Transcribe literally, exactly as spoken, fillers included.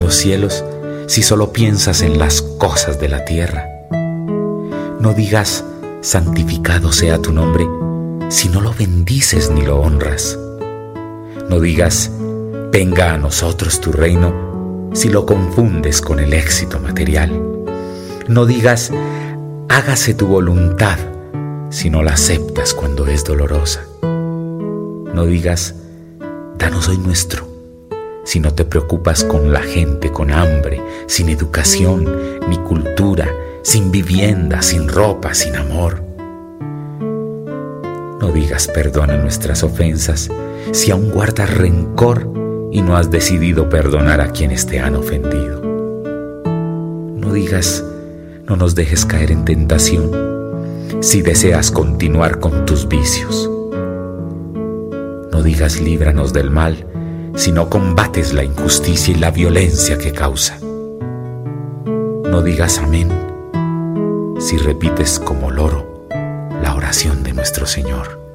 los cielos si solo piensas en las cosas de la tierra. No digas, santificado sea tu nombre, si no lo bendices ni lo honras. No digas, venga a nosotros tu reino, si lo confundes con el éxito material. No digas, hágase tu voluntad, si no la aceptas cuando es dolorosa. No digas, danos hoy nuestro, si no te preocupas con la gente con hambre, sin educación ni cultura, sin vivienda, sin ropa, sin amor. No digas perdona nuestras ofensas, si aún guardas rencor y no has decidido perdonar a quienes te han ofendido. No digas, no nos dejes caer en tentación, si deseas continuar con tus vicios. No digas líbranos del mal, si no combates la injusticia y la violencia que causa. No digas amén, si repites como loro la oración de nuestro Señor.